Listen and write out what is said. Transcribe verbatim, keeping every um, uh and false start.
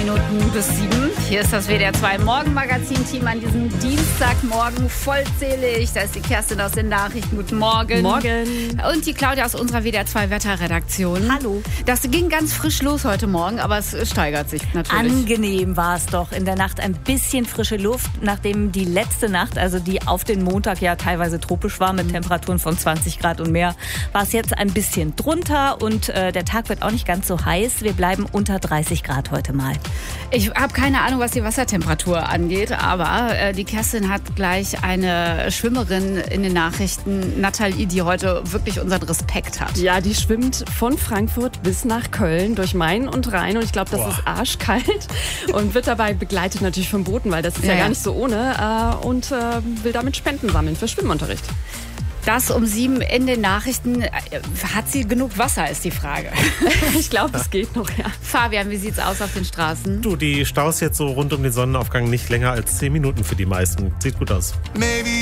Minuten bis sieben. Hier ist das W D R zwei Morgenmagazin-Team an diesem Dienstagmorgen vollzählig. Da ist die Kerstin aus den Nachrichten. Guten Morgen. Morgen. Und die Claudia aus unserer W D R zwei Wetterredaktion. Hallo. Das ging ganz frisch los heute Morgen, aber es steigert sich natürlich. Angenehm war es doch. In der Nacht ein bisschen frische Luft, nachdem die letzte Nacht, also die auf den Montag ja teilweise tropisch war, mit Temperaturen von zwanzig Grad und mehr, war es jetzt ein bisschen drunter und äh, der Tag wird auch nicht ganz so heiß. Wir bleiben unter dreißig Grad heute mal. Ich habe keine Ahnung, was die Wassertemperatur angeht, aber äh, die Kerstin hat gleich eine Schwimmerin in den Nachrichten, Nathalie, die heute wirklich unseren Respekt hat. Ja, die schwimmt von Frankfurt bis nach Köln durch Main und Rhein und ich glaube, das Boah. ist arschkalt und wird dabei begleitet natürlich vom Booten, weil das ist ja, Ja, gar ja. nicht so ohne äh, und äh, will damit Spenden sammeln für Schwimmunterricht. Das um sieben in den Nachrichten. Hat sie genug Wasser, ist die Frage. Ich glaube, es geht noch, ja. Fabian, wie sieht's aus auf den Straßen? Du, die Staus jetzt so rund um den Sonnenaufgang nicht länger als zehn Minuten für die meisten. Sieht gut aus. Maybe